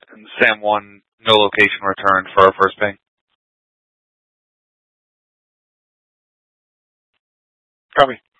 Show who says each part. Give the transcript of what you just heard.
Speaker 1: And SAM1, no location returned for our first ping.
Speaker 2: Copy.